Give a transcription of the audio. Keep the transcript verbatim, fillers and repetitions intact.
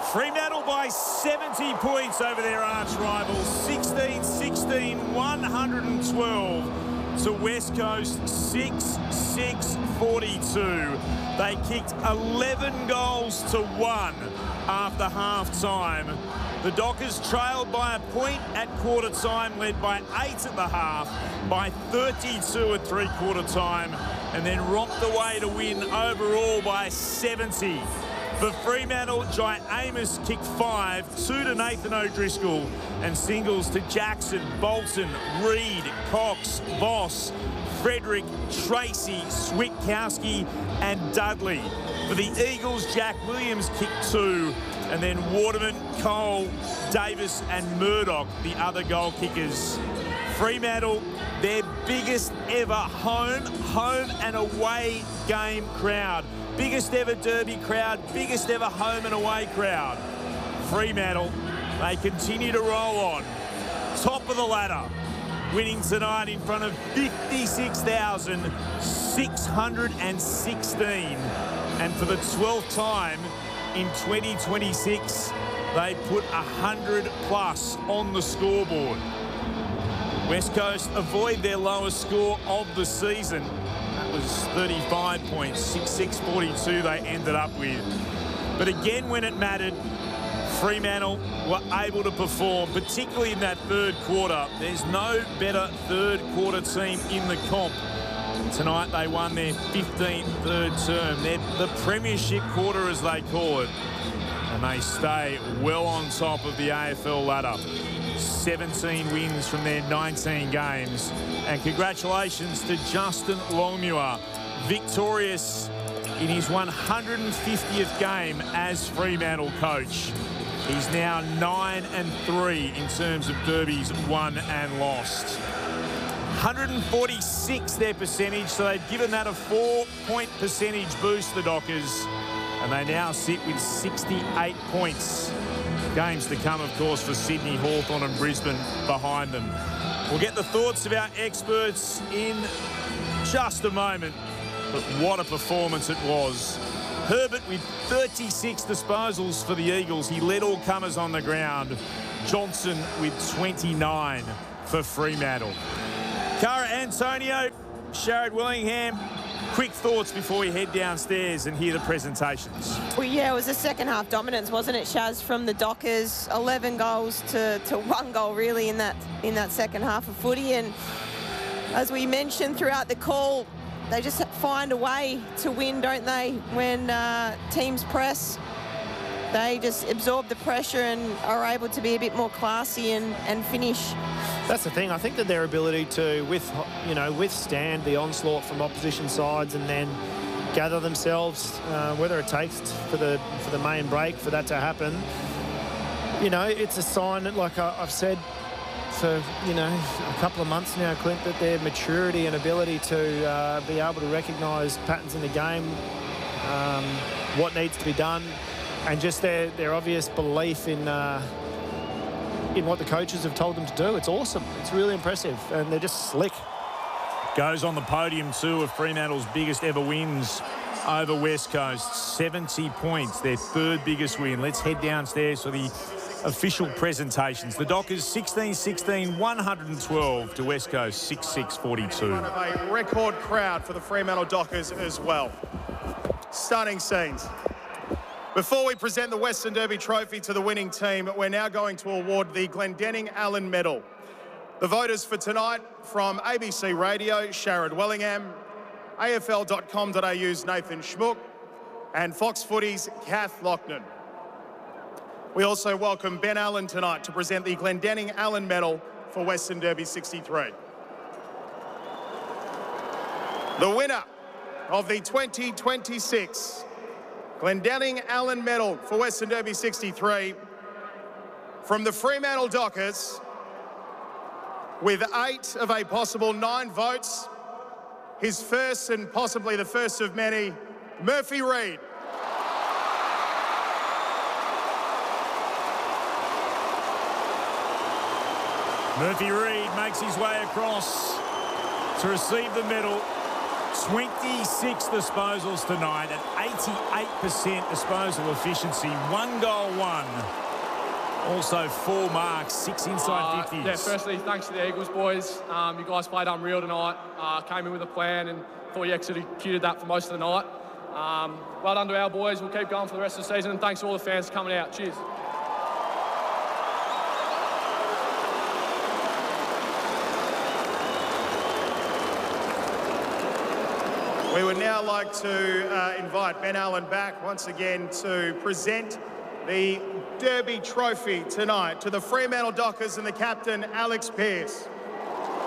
Fremantle by seventy points over their arch rivals, sixteen sixteen, one hundred twelve to West Coast, six six forty-two. They kicked eleven goals to one after half-time. The Dockers trailed by a point at quarter time, led by eight at the half, by thirty-two at three-quarter time, and then romped away to win overall by seventy. For Fremantle, Jai Amos kicked five, two to Nathan O'Driscoll, and singles to Jackson, Bolton, Reid, Cox, Voss, Frederick, Tracy, Switkowski, and Dudley. For the Eagles, Jack Williams kicked two, and then Waterman, Cole, Davis, and Murdoch, the other goal kickers. Fremantle, their biggest ever home, home and away game crowd. Biggest ever derby crowd, biggest ever home and away crowd. Fremantle, they continue to roll on. Top of the ladder, winning tonight in front of fifty-six thousand six hundred sixteen. And for the twelfth time in twenty twenty-six, they put one hundred plus on the scoreboard. West Coast avoid their lowest score of the season. That was thirty-five points, six six forty-two they ended up with. But again, when it mattered, Fremantle were able to perform, particularly in that third quarter. There's no better third quarter team in the comp. Tonight they won their fifteenth third term. They're the premiership quarter, as they call it. And they stay well on top of the A F L ladder. seventeen wins from their nineteen games. And congratulations to Justin Longmuir, victorious in his one hundred fiftieth game as Fremantle coach. He's now nine and three in terms of derbies won and lost. one hundred forty-six their percentage, so they've given that a four-point percentage boost, the Dockers. And they now sit with sixty-eight points. Games to come, of course, for Sydney, Hawthorn and Brisbane behind them. We'll get the thoughts of our experts in just a moment. But what a performance it was. Herbert with thirty-six disposals for the Eagles. He led all comers on the ground. Johnson with twenty-nine for Fremantle. Cara Antonio, Sharrod Willingham, quick thoughts before we head downstairs and hear the presentations. Well, yeah, it was a second half dominance, wasn't it, Shaz, from the Dockers? eleven goals to, to one goal, really, in that in that second half of footy. And as we mentioned throughout the call, they just find a way to win, don't they? When uh, teams press, they just absorb the pressure and are able to be a bit more classy and, and finish. That's the thing. I think that their ability to, with you know, withstand the onslaught from opposition sides and then gather themselves, uh, whether it takes for the for the main break for that to happen. You know, it's a sign that, like I, I've said for you know a couple of months now, Clint, that their maturity and ability to uh, be able to recognise patterns in the game, um, what needs to be done, and just their their obvious belief in. Uh, in what the coaches have told them to do. It's awesome. It's really impressive. And they're just slick. Goes on the podium, too, of Fremantle's biggest ever wins over West Coast. seventy points, their third biggest win. Let's head downstairs for the official presentations. The Dockers sixteen sixteen, one hundred twelve to West Coast six six forty-two. In front of a record crowd for the Fremantle Dockers as well. Stunning scenes. Before we present the Western Derby Trophy to the winning team, we're now going to award the Glendenning Allen Medal. The voters for tonight from A B C Radio, Sharrod Wellingham, A F L dot com dot A U's Nathan Schmook, and Fox Footy's Kath Loughnan. We also welcome Ben Allen tonight to present the Glendenning Allen Medal for Western Derby sixty-three. The winner of the twenty twenty-six Glendenning Allen Medal for Western Derby sixty-three from the Fremantle Dockers, with eight of a possible nine votes, his first and possibly the first of many, Murphy Reid. Murphy Reid makes his way across to receive the medal. twenty-six disposals tonight at eighty-eight percent disposal efficiency. One goal, one. Also four marks, six inside Uh, fifties. yeah, firstly, thanks to the Eagles boys. Um, you guys played unreal tonight. Uh, came in with a plan and thought you executed that for most of the night. Um, well done to our boys. We'll keep going for the rest of the season. And thanks to all the fans for coming out. Cheers. We would now like to uh, invite Ben Allen back once again to present the Derby Trophy tonight to the Fremantle Dockers and the captain, Alex Pearce.